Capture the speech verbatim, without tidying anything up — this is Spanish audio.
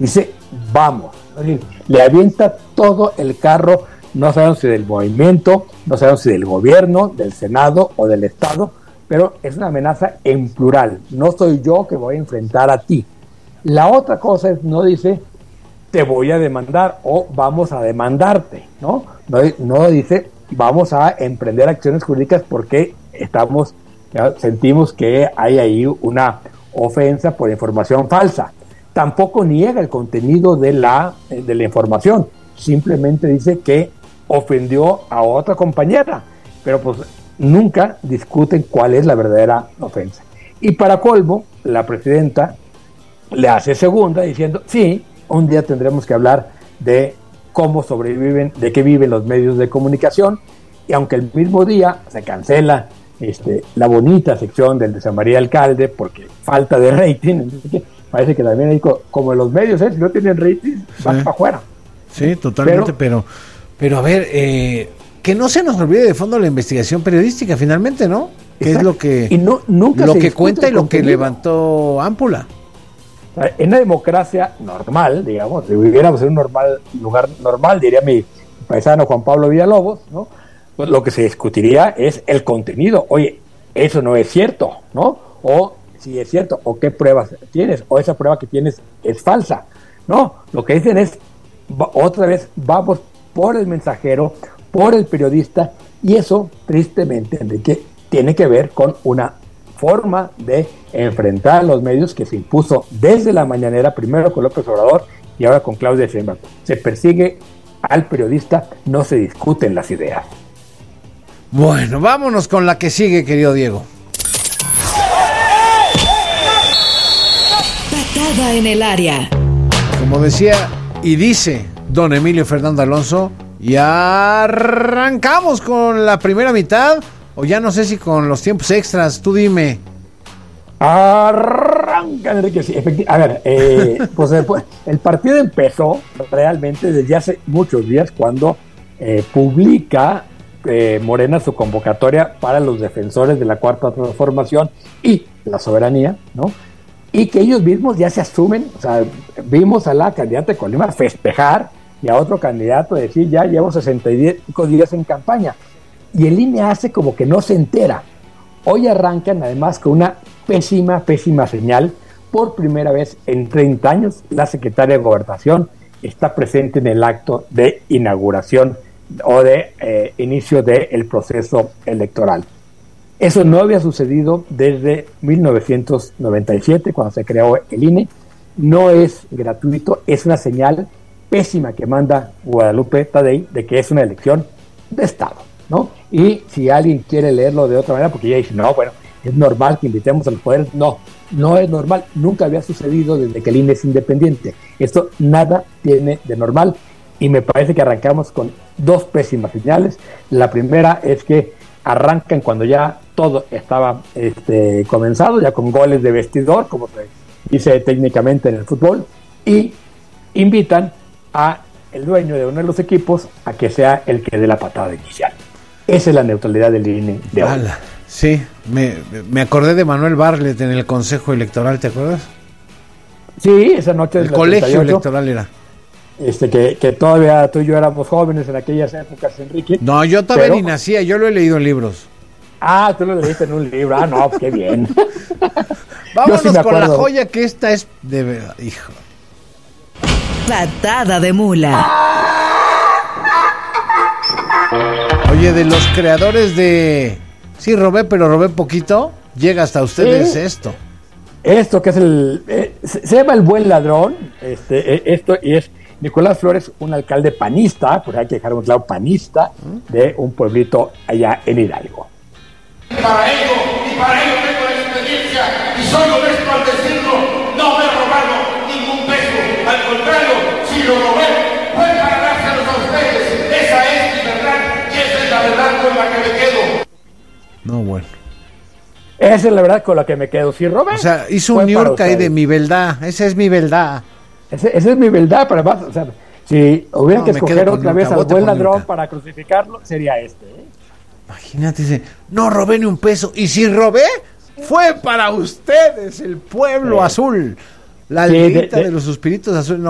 dice vamos, es decir, le avienta todo el carro, no sabemos si del movimiento, no sabemos si del gobierno, del Senado o del Estado, pero es una amenaza en plural, no soy yo que voy a enfrentar a ti. La otra cosa es, no dice te voy a demandar o vamos a demandarte, ¿no? No, no dice vamos a emprender acciones jurídicas porque estamos, ya, sentimos que hay ahí una ofensa por información falsa. Tampoco niega el contenido de la, de la información, simplemente dice que ofendió a otra compañera, pero pues nunca discuten cuál es la verdadera ofensa. Y para colmo, la presidenta le hace segunda diciendo, sí, un día tendremos que hablar de cómo sobreviven, de qué viven los medios de comunicación, y aunque el mismo día se cancela este, la bonita sección del de San María Alcalde porque falta de rating, parece que también hay como en los medios, ¿eh? Si no tienen rating, sí, van para afuera. Sí, totalmente, pero, pero, pero a ver, eh, que no se nos olvide de fondo la investigación periodística finalmente, ¿no? Que es lo que, y no, nunca lo que cuenta y lo que levantó Ámpula. En una democracia normal, digamos, si viviéramos en un normal lugar normal, diría mi paisano Juan Pablo Villalobos, ¿no? Pues lo que se discutiría es el contenido. Oye, eso no es cierto, ¿no? O si es cierto, o qué pruebas tienes, o esa prueba que tienes es falsa. No, lo que dicen es, otra vez, vamos por el mensajero, por el periodista, y eso, tristemente, Enrique, tiene que ver con una forma de enfrentar a los medios que se impuso desde la mañanera, primero con López Obrador y ahora con Claudia Sheinbaum. Se persigue al periodista, no se discuten las ideas. Bueno, vámonos con la que sigue, querido Diego. Patada en el área. Como decía y dice don Emilio Fernando Alonso, y arrancamos con la primera mitad, o ya no sé si con los tiempos extras, tú dime. Arranca, Enrique, sí, efectivamente. A ver, eh, pues después, el partido empezó realmente desde hace muchos días cuando eh, publica eh, Morena su convocatoria para los defensores de la Cuarta Transformación y la soberanía, ¿no? Y que ellos mismos ya se asumen, o sea, vimos a la candidata de Colima festejar y a otro candidato decir, ya llevo sesenta y cinco días en campaña. Y el I N E hace como que no se entera. Hoy arrancan además con una pésima, pésima señal. Por primera vez en treinta años, la secretaria de Gobernación está presente en el acto de inauguración o de eh, inicio del proceso electoral. Eso no había sucedido desde mil novecientos noventa y siete, cuando se creó el I N E. No es gratuito, es una señal pésima que manda Guadalupe Tadei de que es una elección de Estado, ¿no? Y si alguien quiere leerlo de otra manera, porque ella dice, no, bueno, es normal que invitemos a los poderes. No, no es normal, nunca había sucedido desde que el I N E es independiente. Esto nada tiene de normal, y me parece que arrancamos con dos pésimas señales. La primera es que arrancan cuando ya todo estaba este, comenzado, ya con goles de vestidor, como se dice técnicamente en el fútbol, y invitan a el dueño de uno de los equipos a que sea el que dé la patada inicial. Esa es la neutralidad del I N E de hoy. Ala, sí, me, me acordé de Manuel Bartlett en el Consejo Electoral, ¿te acuerdas? Sí, esa noche el colegio treinta y ocho, electoral era. Este, que, que todavía tú y yo éramos jóvenes en aquellas épocas, Enrique. No, yo todavía pero... ni nacía, yo lo he leído en libros. Ah, tú lo leíste en un libro. Ah, no, qué bien. Vámonos sí con la joya, que esta es de verdad, hijo. Patada de mula. Oye, de los creadores de sí robé, pero robé poquito, llega hasta ustedes ¿sí? esto. Esto que es el eh, se, se llama El Buen Ladrón, este eh, esto y es Nicolás Flores, un alcalde panista, pues hay que dejar un claro, panista de un pueblito allá en Hidalgo. Para ello, y para ello tengo la experiencia, y soy honesto al decirlo, no me he robado ningún peso, al contrario, si lo robé, fue para dárselos a ustedes. Esa es mi verdad, y esa es la verdad con la que me quedo. No, bueno. Esa es la verdad con la que me quedo, si robé. O sea, hizo un New York ahí de mi verdad, esa es mi verdad. Esa, esa es mi verdad, pero más, o sea, si hubiera no, que escoger otra vez al buen ladrón para crucificarlo, sería este, ¿eh? Imagínate, dice, no robé ni un peso, y si robé, fue para ustedes, el pueblo sí. azul, la sí, aldeita de, de, de los suspiritos azules. No,